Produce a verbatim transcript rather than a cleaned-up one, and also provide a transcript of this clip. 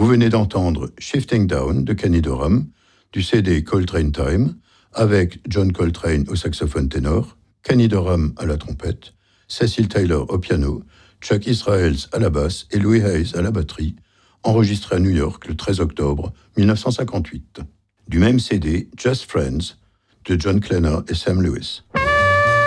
venez d'entendre Shifting Down de Kenny Dorham, du C D Coltrane Time, avec John Coltrane au saxophone ténor, Kenny Dorham à la trompette, Cecil Taylor au piano, Chuck Israels à la basse et Louis Hayes à la batterie, enregistré à New York le treize octobre mille neuf cent cinquante-huit. Du même C D, Just Friends, de John Clenna et Sam Lewis.